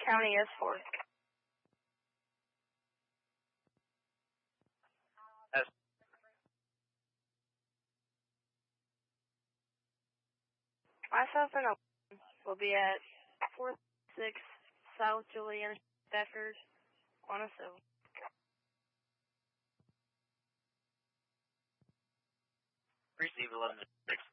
County S4. Myself and Owen will be at 436 South Juliana Stafford, 107. Receive 11-6.